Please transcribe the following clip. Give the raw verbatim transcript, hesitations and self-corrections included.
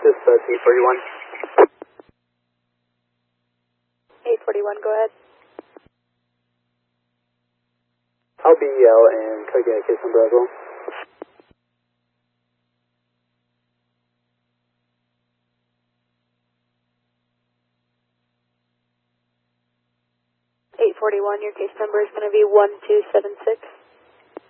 This is uh, eight forty-one. eight forty-one, go ahead. I'll be E L and could I get a case number as well? eight forty-one, your case number is going to be one two seven six.